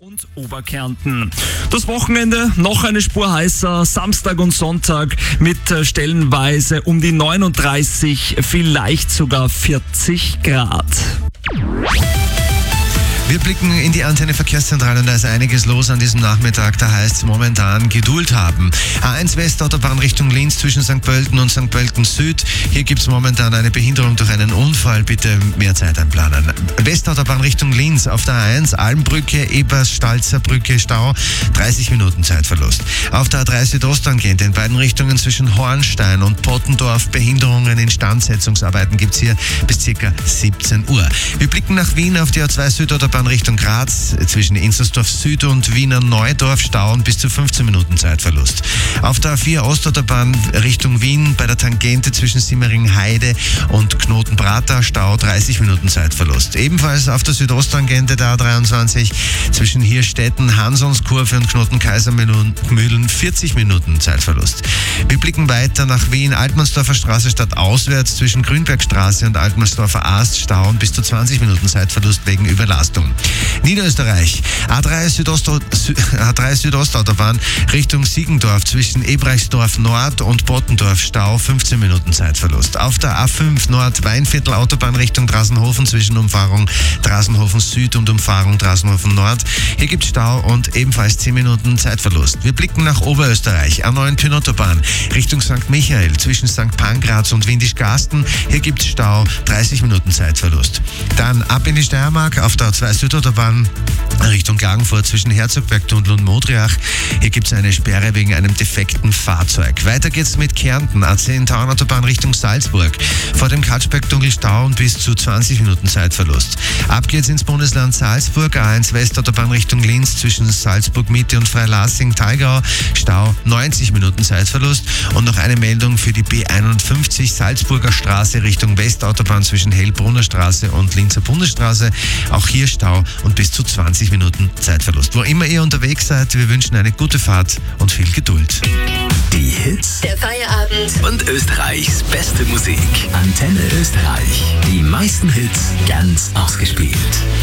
und Oberkärnten. Das Wochenende noch eine Spur heißer, Samstag und Sonntag mit stellenweise um die 39, vielleicht sogar 40 Grad. Wir blicken in die Antenne Verkehrszentrale und da ist einiges los an diesem Nachmittag. Da heißt es momentan Geduld haben. A1 Westautobahn Richtung Linz zwischen St. Pölten und St. Pölten Süd. Hier gibt es momentan eine Behinderung durch einen Unfall. Bitte mehr Zeit einplanen. Westautobahn Richtung Linz auf der A1 Almbrücke, Eberstalzer Brücke, Stau. 30 Minuten Zeitverlust. Auf der A3 Südosttangente in beiden Richtungen zwischen Hornstein und Pottendorf Behinderungen. Instandsetzungsarbeiten gibt es hier bis ca. 17 Uhr. Wir blicken nach Wien auf die A2 Südautobahn Richtung Graz zwischen Inzersdorf Süd und Wiener Neudorf Stau und bis zu 15 Minuten Zeitverlust. Auf der A4 Ostautobahn Richtung Wien bei der Tangente zwischen Simmering-Heide und Knoten-Prater Stau 30 Minuten Zeitverlust. Ebenfalls auf der Südosttangente der A23 zwischen Hirstetten, Hansonskurve und Knoten-Kaisermühlen 40 Minuten Zeitverlust. Wir blicken weiter nach Wien, Altmannsdorfer Straße stadtauswärts zwischen Grünbergstraße und Altmannsdorfer Ast Stau und bis zu 20 Minuten Zeitverlust wegen Überlastung. Niederösterreich, A3 Südostautobahn Richtung Siegendorf zwischen Ebrechtsdorf Nord und Bottendorf Stau 15 Minuten Zeitverlust. Auf der A5 Nord-Weinviertel Autobahn Richtung Drasenhofen zwischen Umfahrung Drasenhofen Süd und Umfahrung Drasenhofen Nord. Hier gibt es Stau und ebenfalls 10 Minuten Zeitverlust. Wir blicken nach Oberösterreich, A9 Pynotorbahn Richtung St. Michael zwischen St. Pankraz und Windischgarsten. Hier gibt es Stau, 30 Minuten Zeitverlust. Dann ab in die Steiermark auf der A2 Südautobahn Richtung Klagenfurt zwischen Herzogbergtunnel und Modriach. Hier gibt es eine Sperre wegen einem defekten Fahrzeug. Weiter geht's mit Kärnten, A10 Tauernautobahn Richtung Salzburg. Vor dem Katschbergtunnel Stau und bis zu 20 Minuten Zeitverlust. Ab geht's ins Bundesland Salzburg, A1 Westautobahn Richtung Linz zwischen Salzburg Mitte und Freilassing-Thalgau. Stau 90 Minuten Zeitverlust. Und noch eine Meldung für die B51 Salzburger Straße Richtung Westautobahn zwischen Hellbrunner Straße und Linzer Bundesstraße. Auch hier Stau und bis zu 20 Minuten Zeitverlust. Wo immer ihr unterwegs seid, wir wünschen eine gute Fahrt und viel Geduld. Die Hits Der Feierabend. und Österreichs beste Musik. Antenne Österreich. Die meisten Hits ganz ausgespielt.